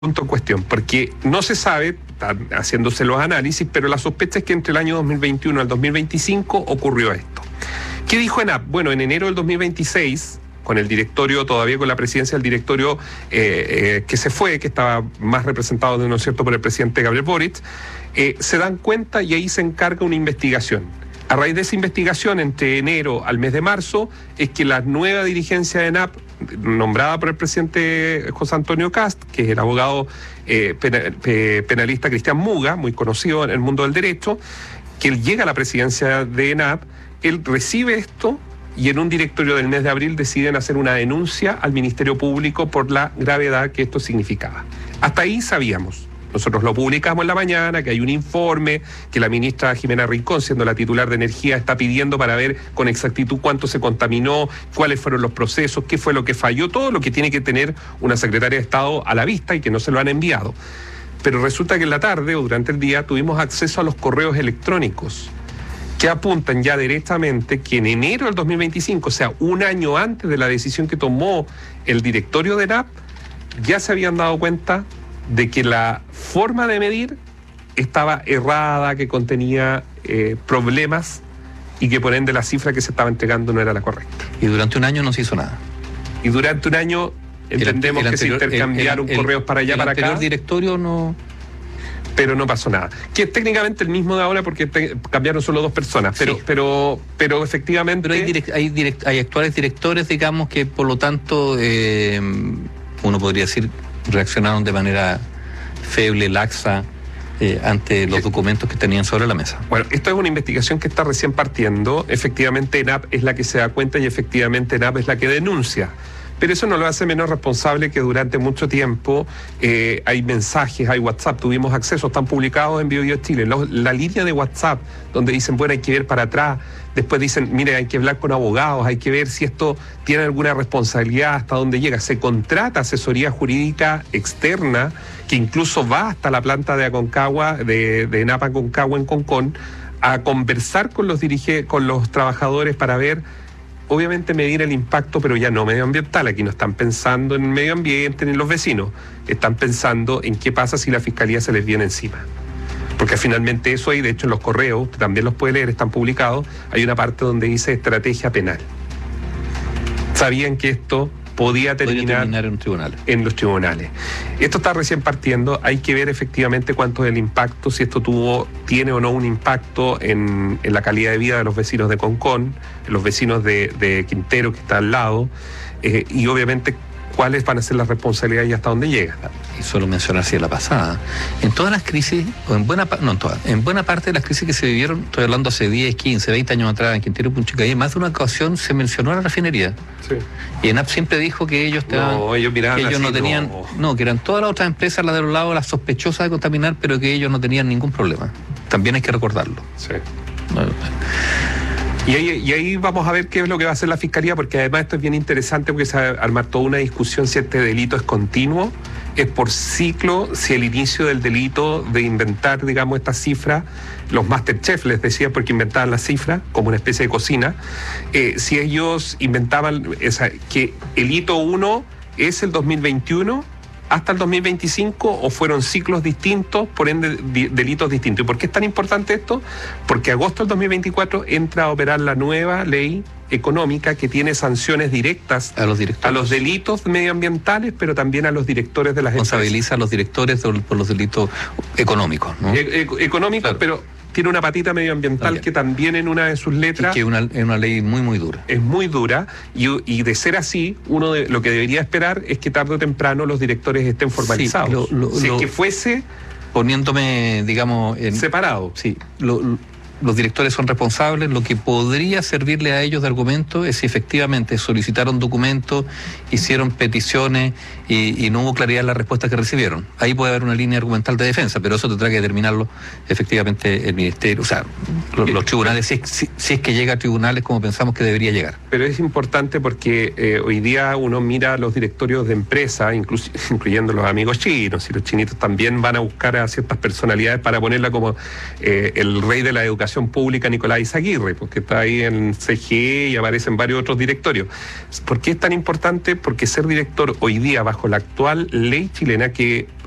punto en cuestión, porque no se sabe, están haciéndose los análisis, pero la sospecha es que entre el año 2021 al 2025 ocurrió esto. ¿Qué dijo ENAP? Bueno, en enero del 2026, con el directorio, todavía con la presidencia del directorio que se fue, que estaba más representado, ¿no es cierto?, por el presidente Gabriel Boric, se dan cuenta y ahí se encarga una investigación. A raíz de esa investigación, entre enero al mes de marzo, es que la nueva dirigencia de ENAP, nombrada por el presidente José Antonio Kast, que es el abogado penalista Cristian Muga, muy conocido en el mundo del derecho, que él llega a la presidencia de ENAP, él recibe esto y en un directorio del mes de abril deciden hacer una denuncia al Ministerio Público por la gravedad que esto significaba. Hasta ahí sabíamos. Nosotros lo publicamos en la mañana, que hay un informe que la ministra Jimena Rincón, siendo la titular de Energía, está pidiendo para ver con exactitud cuánto se contaminó, cuáles fueron los procesos, qué fue lo que falló, todo lo que tiene que tener una secretaria de Estado a la vista y que no se lo han enviado. Pero resulta que en la tarde o durante el día tuvimos acceso a los correos electrónicos que apuntan ya directamente que en enero del 2025, o sea, un año antes de la decisión que tomó el directorio de ENAP, ya se habían dado cuenta de que la forma de medir estaba errada, que contenía problemas y que por ende la cifra que se estaba entregando no era la correcta. Y durante un año no se hizo nada. Y durante un año entendemos que se intercambiaron correos para allá, para acá. El directorio no... Pero no pasó nada. Que es técnicamente el mismo de ahora porque cambiaron solo 2 personas, pero, sí. pero efectivamente... Pero hay actuales directores, digamos, que por lo tanto, uno podría decir, reaccionaron de manera feble, laxa, ante los documentos que tenían sobre la mesa. Bueno, esto es una investigación que está recién partiendo. Efectivamente, ENAP es la que se da cuenta y efectivamente ENAP es la que denuncia. Pero eso no lo hace menos responsable que durante mucho tiempo hay mensajes, hay WhatsApp, tuvimos acceso, están publicados en BioBio Chile. La línea de WhatsApp, donde dicen, bueno, hay que ver para atrás, después dicen, mire, hay que hablar con abogados, hay que ver si esto tiene alguna responsabilidad, hasta dónde llega. Se contrata asesoría jurídica externa, que incluso va hasta la planta de Aconcagua, de ENAP Aconcagua en Concón, a conversar con los trabajadores para ver, obviamente medir el impacto, pero ya no medioambiental. Aquí no están pensando en el medio ambiente ni en los vecinos, están pensando en qué pasa si la fiscalía se les viene encima. Porque finalmente eso hay, de hecho en los correos, usted también los puede leer, están publicados, hay una parte donde dice estrategia penal. Sabían que esto podía terminar en los tribunales. Esto está recién partiendo, hay que ver efectivamente cuánto es el impacto, si esto tiene o no un impacto en la calidad de vida de los vecinos de Concón, los vecinos de Quintero, que está al lado, y obviamente cuáles van a ser las responsabilidades y hasta dónde llega. Y solo mencionar si es la pasada. En todas las crisis, o en buena parte de las crisis que se vivieron, estoy hablando hace 10, 15, 20 años atrás, en Quintero y Punchicayé, más de una ocasión se mencionó la refinería. Sí. Y ENAP siempre dijo que ellos que ellos no tenían, que eran todas las otras empresas, las de los lados, las sospechosas de contaminar, pero que ellos no tenían ningún problema. También hay que recordarlo. Sí. Y ahí vamos a ver qué es lo que va a hacer la Fiscalía, porque además esto es bien interesante porque se va a armar toda una discusión si este delito es continuo, es por ciclo, si el inicio del delito de inventar, digamos, esta cifra, los Masterchef les decía porque inventaban la cifra como una especie de cocina, si ellos inventaban que el hito 1 es el 2021 hasta el 2025 o fueron ciclos distintos, por ende delitos distintos. ¿Y por qué es tan importante esto? Porque agosto del 2024 entra a operar la nueva ley económica que tiene sanciones directas a los delitos medioambientales, pero también a los directores de las empresas. Responsabiliza a los directores por los delitos económicos, ¿no? Económicos, claro. Pero tiene una patita medioambiental que también en una de sus letras... Y que es una ley muy, muy dura. Es muy dura, y de ser así, lo que debería esperar es que tarde o temprano los directores estén formalizados. Si es que fuese... Poniéndome, digamos... separado. Sí, los directores son responsables. Lo que podría servirle a ellos de argumento es si efectivamente solicitaron documentos, hicieron peticiones y no hubo claridad en la respuesta que recibieron. Ahí puede haber una línea argumental de defensa, pero eso tendrá que determinarlo efectivamente el Ministerio, o sea, los tribunales, si es que llega a tribunales como pensamos que debería llegar. Pero es importante porque hoy día uno mira a los directorios de empresas, incluyendo los amigos chinos, y los chinitos también van a buscar a ciertas personalidades para ponerla como el rey de la educación pública, Nicolás Izaguirre, porque está ahí en CGE y aparecen varios otros directorios. ¿Por qué es tan importante? Porque ser director hoy día, bajo la actual ley chilena, que